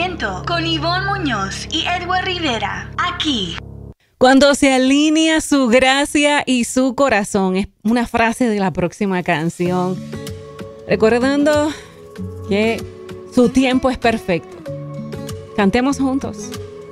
talento con Ivonne Muñoz y Edward Rivera. Aquí. Cuando se alinea su gracia y su corazón. Es una frase de la próxima canción. Recordando que su tiempo es perfecto. Cantemos juntos.